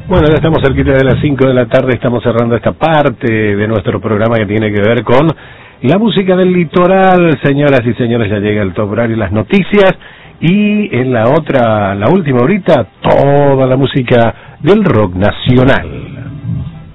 Bueno, ya estamos cerquita de las 5 de la tarde, estamos cerrando esta parte de nuestro programa que tiene que ver con la música del litoral. Señoras y señores, ya llega el top horario y las noticias, y en la última horita, toda la música del rock nacional.